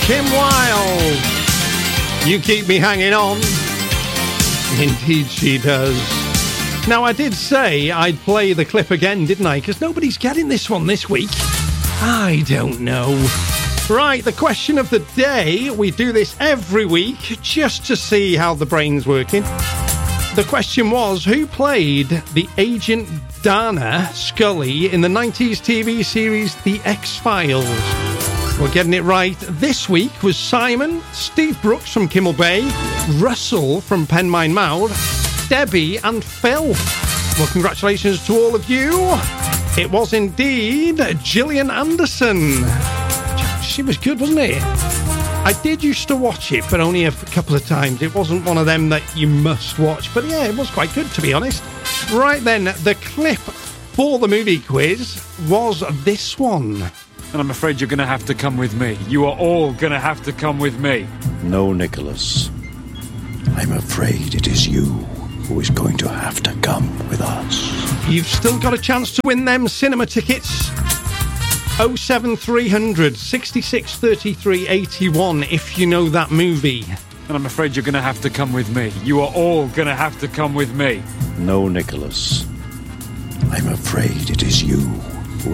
Kim Wilde. You keep me hanging on. Indeed she does. Now, I did say I'd play the clip again, didn't I? Because nobody's getting this one this week. I don't know. Right, the question of the day. We do this every week just to see how the brain's working. The question was, who played the Agent Dana Scully in the 90s TV series The X-Files? Well, getting it right this week was Simon, Steve Brooks from Kimmel Bay, Russell from Penmine Mawr, Debbie and Phil. Well, congratulations to all of you. It was indeed Gillian Anderson. She was good, wasn't it? I did used to watch it, but only a couple of times. It wasn't one of them that you must watch. But yeah, it was quite good, to be honest. Right then, the clip for the movie quiz was this one. And I'm afraid you're going to have to come with me. You are all going to have to come with me. No, Nicholas. I'm afraid it is you who is going to have to come with us. You've still got a chance to win them cinema tickets. 07300 66 33 81 if you know that movie. And I'm afraid you're going to have to come with me. You are all going to have to come with me. No, Nicholas. I'm afraid it is you